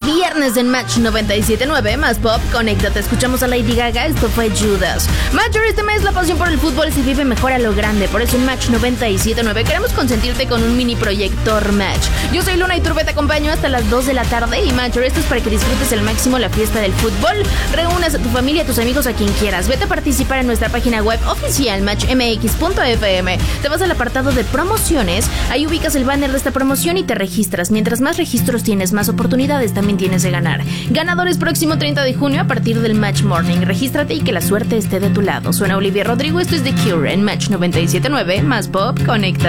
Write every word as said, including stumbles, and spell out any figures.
viernes en Match noventa y siete punto nueve, más pop, conéctate. Escuchamos a Lady Gaga, esto fue Judas. Mayor, este mes la pasión por el fútbol se vive mejor a lo grande. Por eso en Match noventa y siete punto nueve queremos consentirte con un mini proyector Match. Yo soy Luna y Turbe, te acompaño hasta las dos de la tarde. Y Mayor, esto es para que disfrutes al máximo la fiesta del fútbol. Reúnas a tu familia, a tus amigos, a quien quieras. Vete a participar en nuestra página web oficial match m x punto f m. Te vas al apartado de promociones, ahí ubicas el banner de esta promoción y te registras. Mientras más registros tienes, más oportunidades también tienes de ganar. Ganadores próximo treinta de junio a partir del Match Morning. Regístrate y que la suerte esté de tu lado. Suena Olivia Rodrigo, esto es The Cure en Match noventa y siete punto nueve, más pop, conecta.